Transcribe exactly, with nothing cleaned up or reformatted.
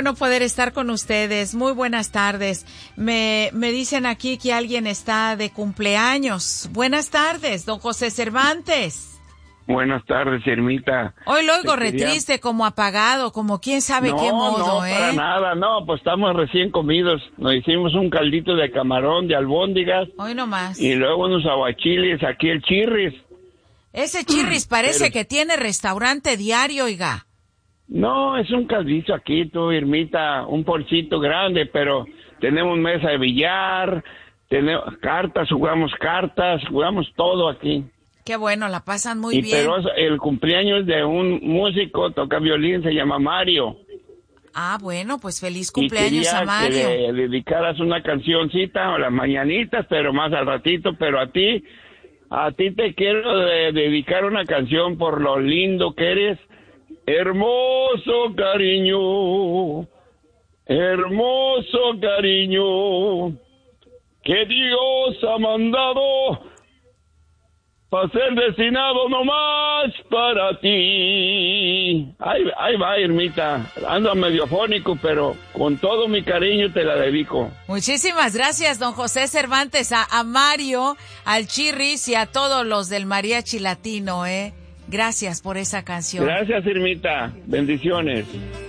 bueno poder estar con ustedes. Muy buenas tardes. Me, me dicen aquí que alguien está de cumpleaños. Buenas tardes, don José Cervantes. Buenas tardes, Irmita. Hoy lo oigo Te re quería- triste, como apagado, como quién sabe no, qué modo, no, ¿eh? para nada, no, pues estamos recién comidos. Nos hicimos un caldito de camarón, de albóndigas, Hoy nomás. y luego unos aguachiles, aquí el chirris. Ese Chirris parece Pero- que tiene restaurante diario, oiga. No, es un caldito aquí, tú, Irmita, un porcito grande, pero tenemos mesa de billar, tenemos cartas, jugamos cartas, jugamos todo aquí. Qué bueno, la pasan muy y bien. pero es- el cumpleaños de un músico, toca violín, se llama Mario. Ah, bueno, pues feliz Y cumpleaños quería a Mario. que le dedicaras una cancioncita o las mañanitas, pero más al ratito, pero a ti, a ti te quiero de- dedicar una canción por lo lindo que eres. Hermoso cariño, hermoso cariño, que Dios ha mandado para ser destinado nomás para ti. Ahí, ahí va, Irmita. Ando medio afónico, pero con todo mi cariño te la dedico. Muchísimas gracias, don José Cervantes, a, a Mario, al Chirris y a todos los del Mariachi Latino, ¿eh? Gracias por esa canción. Gracias, Irmita. Bendiciones.